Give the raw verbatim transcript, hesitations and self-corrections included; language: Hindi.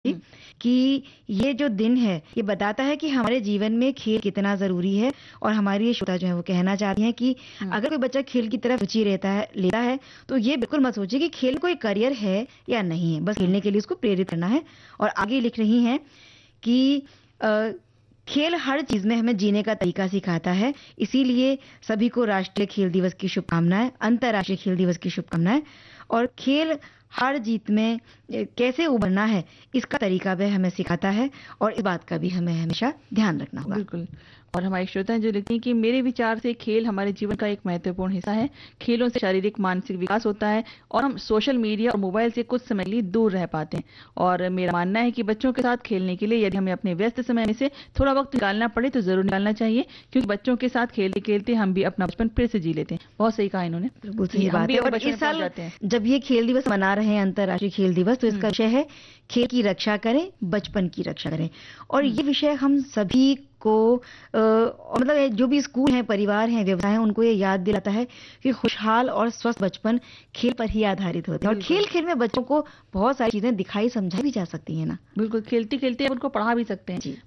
थी कि ये जो दिन है ये बताता है कि हमारे जीवन में खेल कितना ज़रूरी है। और हमारी ये श्रोता जो है वो कहना चाहती हैं कि अगर कोई बच्चा खेल की तरफ रुचि रहता है लेता है तो ये बिल्कुल मत सोचिए कि खेल कोई करियर है या नहीं है, बस खेलने के लिए उसको प्रेरित करना है। और आगे लिख रही हैं कि अ, खेल हर चीज में हमें जीने का तरीका सिखाता है, इसीलिए सभी को राष्ट्रीय खेल दिवस की शुभकामनाएं, अंतर्राष्ट्रीय खेल दिवस की शुभकामनाएं। और खेल हार जीत में अ, कैसे उभरना है इसका तरीका वह हमें सिखाता है और इस बात का भी हमें हमेशा ध्यान रखना होगा। बिल्कुल। और हमारे श्रोता हैं जो लिखते हैं कि मेरे विचार से खेल हमारे जीवन का एक महत्वपूर्ण हिस्सा है। खेलों से शारीरिक मानसिक विकास होता है और हम सोशल मीडिया और मोबाइल से कुछ समय के लिए दूर रह पाते हैं। और मेरा मानना है कि बच्चों के साथ खेलने के लिए यदि हमें अपने व्यस्त समय में से थोड़ा वक्त निकालना पड़े तो जरूर निकालना चाहिए, क्योंकि बच्चों के साथ खेलते खेलते हम भी अपना बचपन फिर से जी लेते हैं। बहुत सही कहा इन्होंने। बिल्कुल कि सही हम बात भी है। अपने और बचपन में इस पहुंच साल जाते हैं। जब ये खेल दिवस मना रहे हैं, अंतर्राष्ट्रीय खेल दिवस, तो इसका हम्म। विषय है खेल की रक्षा करें, बचपन की रक्षा करें। और ये विषय हम सभी को अ, और मतलब ये जो भी स्कूल हैं, परिवार हैं, व्यवसाय हैं, उनको ये याद दिलाता है कि खुशहाल और स्वस्थ बचपन खेल पर ही आधारित होते हैं। और बिल्कुल खेल खेल में बच्चों को बहुत सारी चीजें दिखाई समझाई भी जा सकती है ना। बिल्कुल, खेलते खेलते उनको पढ़ा भी सकते हैं। जी।